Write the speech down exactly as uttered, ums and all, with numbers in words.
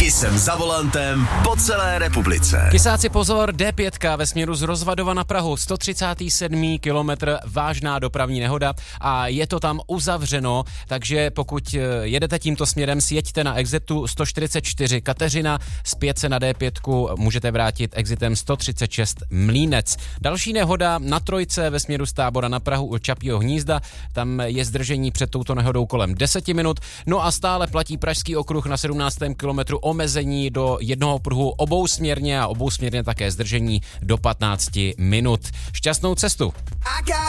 Jsem za volantem po celé republice. Kysáci pozor, dé pět ve směru z Rozvadova na Prahu, sto třicátý sedmý kilometr, vážná dopravní nehoda a je to tam uzavřeno, takže pokud jedete tímto směrem, sjeďte na exitu sto čtyřicet čtyři Kateřina, zpět se na dé pět můžete vrátit exitem sto třicet šest Mlýnec. Další nehoda na trojce ve směru z Tábora na Prahu u Čapího hnízda, tam je zdržení před touto nehodou kolem deset minut, no a stále platí Pražský okruh na sedmnáctém kilometru omezení do jednoho pruhu obousměrně a obousměrně také zdržení do patnáct minut. Šťastnou cestu!